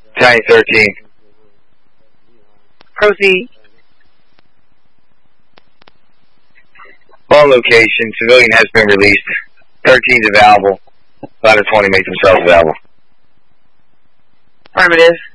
Tiny 13. Proceed. On location, civilian has been released. 13 is available. Ladder 20 make themselves available. Affirmative.